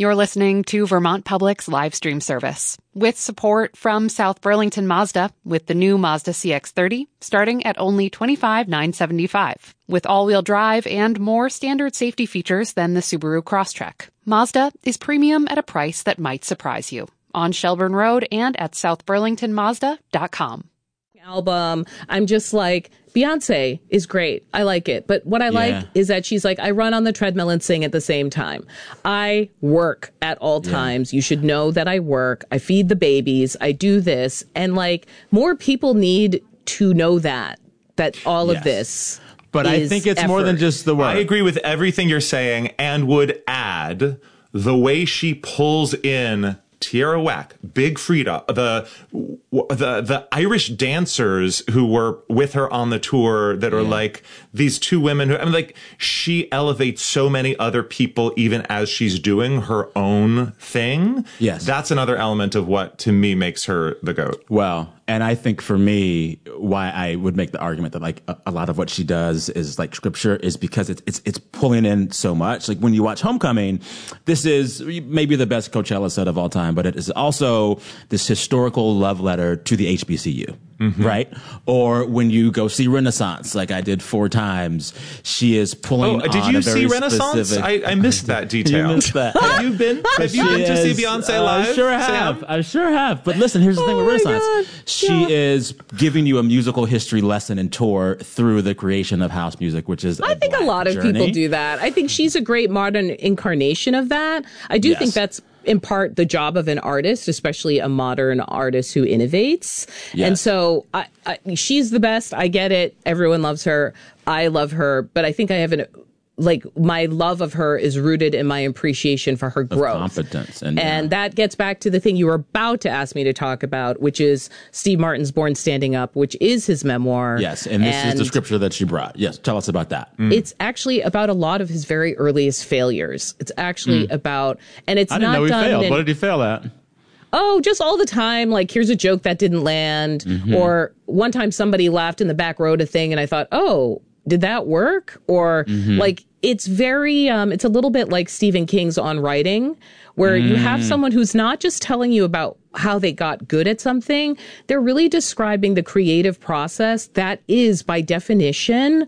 You're listening to Vermont Public's live stream service with support from South Burlington Mazda with the new Mazda CX-30 starting at only $25,975 with all-wheel drive and more standard safety features than the Subaru Crosstrek. Mazda is premium at a price that might surprise you. On Shelburne Road and at southburlingtonmazda.com. Album, I'm just like, Beyonce is great. I like it. But what I like is that she's like, I run on the treadmill and sing at the same time. I work at all times. You should know that I work. I feed the babies. I do this. And like, more people need to know that all of this. But I think it's more than just the work. I agree with everything you're saying and would add the way she pulls in Tierra Whack, Big Frida, the Irish dancers who were with her on the tour that are like these two women who, I mean, like, she elevates so many other people even as she's doing her own thing. Yes. That's another element of what, to me, makes her the GOAT. Well, and I think for me, why I would make the argument that like a lot of what she does is like scripture is because it's pulling in so much. Like when you watch Homecoming, this is maybe the best Coachella set of all time, but it is also this historical love letter to the HBCU. Mm-hmm. Right? Or when you go see Renaissance, like I did 4 times, she is pulling did you see Renaissance? I missed that detail. You missed that. Have you been to see Beyonce live? I sure have. But listen, here's the thing with Renaissance. God. She is giving you a musical history lesson and tour through the creation of house music, which is I think a lot of people do that. I think she's a great modern incarnation of that. I do think that's in part the job of an artist, especially a modern artist who innovates. Yes. And so she's the best. I get it. Everyone loves her. I love her. But I think I have my love of her is rooted in my appreciation for her growth. Competence. And that gets back to the thing you were about to ask me to talk about, which is Steve Martin's Born Standing Up, which is his memoir. Yes, and this is the scripture that she brought. Yes, tell us about that. It's actually about a lot of his very earliest failures. It's actually about, and it's I didn't not know he done. failed. What did he fail at? Oh, just all the time. Like, here's a joke that didn't land. Mm-hmm. Or one time somebody laughed in the back row at a thing and I thought, oh, did that work? Or like, it's very, it's a little bit like Stephen King's On Writing, where you have someone who's not just telling you about how they got good at something. They're really describing the creative process that is, by definition,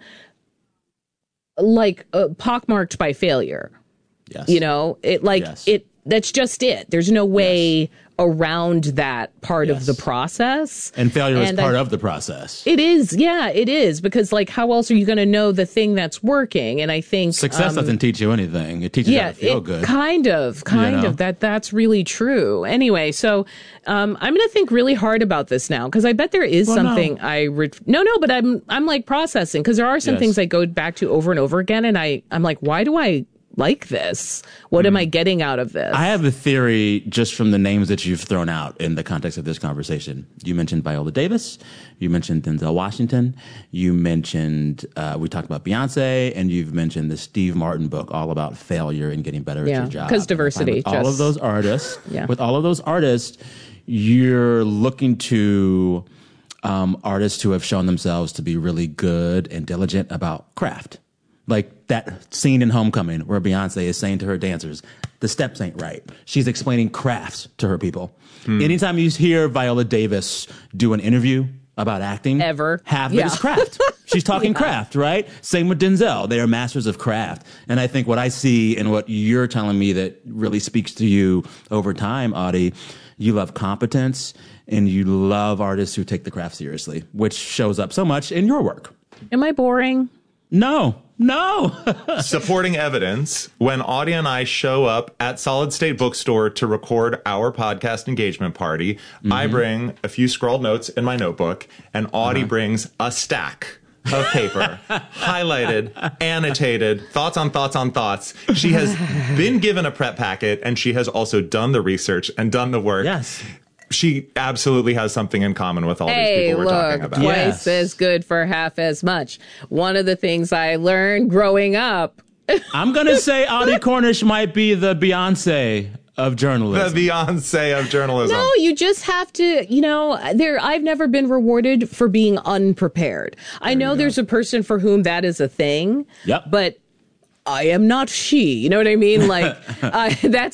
like pockmarked by failure. Yes. You know, that's just it. There's no way around that part of the process. And failure is part of the process. It is. Yeah, it is. Because like, how else are you going to know the thing that's working? And I think success doesn't teach you anything. It teaches you how to feel good. Kind of. That's really true. Anyway, so I'm going to think really hard about this now, because I bet there is something but I'm like processing, because there are some things I go back to over and over again. And I'm like, why do I like this? What am I getting out of this? I have a theory just from the names that you've thrown out in the context of this conversation. You mentioned Viola Davis. You mentioned Denzel Washington. You mentioned, we talked about Beyonce, and you've mentioned the Steve Martin book, all about failure and getting better at your job. Because diversity. With all of those artists, you're looking to artists who have shown themselves to be really good and diligent about craft. Like that scene in Homecoming where Beyonce is saying to her dancers, the steps ain't right. She's explaining crafts to her people. Anytime you hear Viola Davis do an interview about acting, half of it is craft. She's talking craft, right? Same with Denzel. They are masters of craft. And I think what I see and what you're telling me that really speaks to you over time, Audie, you love competence and you love artists who take the craft seriously, which shows up so much in your work. Am I boring? No. Supporting evidence, when Audie and I show up at Solid State Bookstore to record our podcast engagement party, I bring a few scrawled notes in my notebook, and Audie brings a stack of paper, highlighted, annotated, thoughts on thoughts on thoughts. She has been given a prep packet, and she has also done the research and done the work. Yes. She absolutely has something in common with all these people we're talking about. Twice as good for half as much. One of the things I learned growing up. I'm going to say Audie Cornish might be the Beyonce of journalism. The Beyonce of journalism. No, you just have to, I've never been rewarded for being unprepared. I know there's a person for whom that is a thing. Yep. But I am not she. You know what I mean? Like, that's